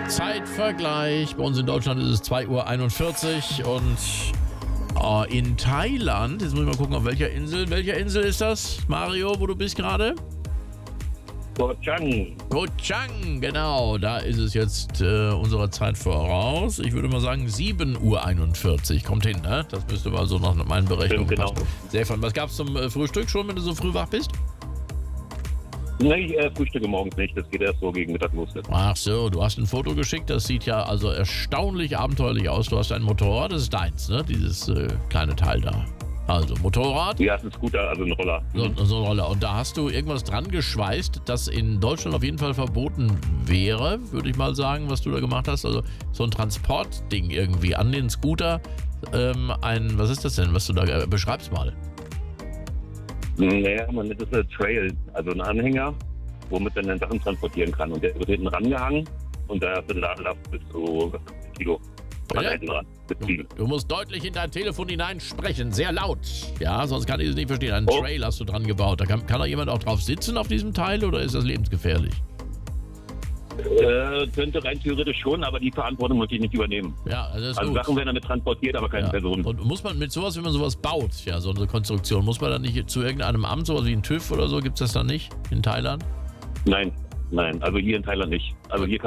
Zeitvergleich. Bei uns in Deutschland ist es 2:41 Uhr und in Thailand, jetzt muss ich mal gucken, auf welcher Insel. Welcher Insel ist das, Mario, wo du bist gerade? Koh Chang. Koh Chang, genau. Da ist es jetzt unserer Zeit voraus. Ich würde mal sagen 7:41 Uhr. Kommt hin, ne? Das müsste mal so nach meinen Berechnungen genau. passen. Sehr fun. Was gab's zum Frühstück schon, wenn du so früh wach bist? Nee, ich frühstücke morgens nicht. Das geht erst so gegen Mittag los. Ach so, du hast ein Foto geschickt. Das sieht ja also erstaunlich abenteuerlich aus. Du hast ein Motorrad, das ist deins, ne? Dieses kleine Teil da. Also Motorrad. Ja, es ist ein Scooter, also ein Roller. So ein Roller. Und da hast du irgendwas dran geschweißt, das in Deutschland auf jeden Fall verboten wäre, würde ich mal sagen, was du da gemacht hast. Also so ein Transportding irgendwie an den Scooter. Was ist das denn, was du da beschreibst mal? Naja, man nennt es ein Trail, also ein Anhänger, womit man dann Sachen transportieren kann. Und der wird hinten rangehangen und da hast du eine Ladelast bis zu 50 Kilo. Du musst deutlich in dein Telefon hineinsprechen, sehr laut. Ja, sonst kann ich es nicht verstehen. Einen Trail hast du dran gebaut. Da kann da jemand auch drauf sitzen auf diesem Teil oder ist das lebensgefährlich? Könnte rein theoretisch schon, aber die Verantwortung muss ich nicht übernehmen. Ja, also das ist also gut. Sachen werden damit transportiert, aber keine Personen. Und muss man mit sowas, wenn man sowas baut, ja, so eine Konstruktion, muss man dann nicht zu irgendeinem Amt, sowas wie ein TÜV oder so, gibt es das dann nicht in Thailand? Nein, also hier in Thailand nicht. Also hier kann